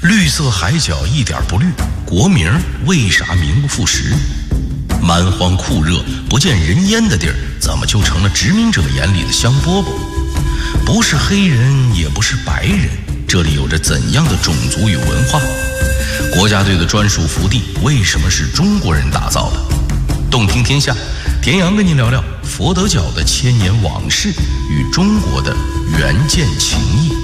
绿色海角一点不绿，国名为啥名不副实？蛮荒酷热不见人烟的地儿，怎么就成了殖民者眼里的香饽饽？不是黑人，也不是白人，这里有着怎样的种族与文化？国家队的专属福地为什么是中国人打造的？动听天下，田阳跟您聊聊佛得角的千年往事与中国的原件情谊。